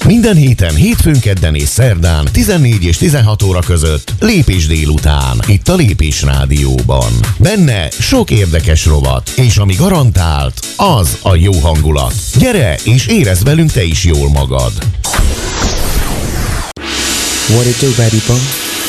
Minden héten, hétfőn, kedden és szerdán 14 és 16 óra között Lépés délután, itt a Lépés Rádióban. Benne sok érdekes rovat, és ami garantált, az a jó hangulat. Gyere és érezd velünk te is jól magad! What it do, baby bum?